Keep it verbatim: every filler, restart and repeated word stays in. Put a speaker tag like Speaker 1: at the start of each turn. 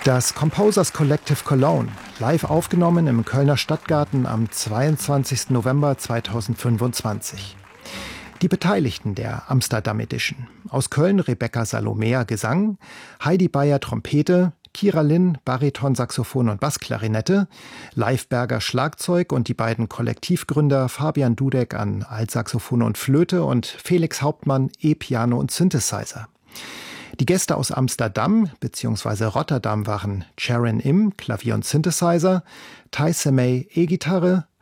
Speaker 1: Das Composers Collective Cologne, live aufgenommen im Kölner Stadtgarten am zweiundzwanzigsten November zweitausendfünfundzwanzig. Die Beteiligten der Amsterdam Edition: aus Köln Rebecca Salomea Gesang, Heidi Bayer Trompete, Kira Lin Bariton, Saxophon und Bassklarinette, Leif Berger Schlagzeug und die beiden Kollektivgründer Fabian Dudek an Altsaxophon und Flöte und Felix Hauptmann E-Piano und Synthesizer. Die Gäste aus Amsterdam bzw. Rotterdam waren Sharon Im, Klavier und Synthesizer, Tai Semay, E-Gitarre,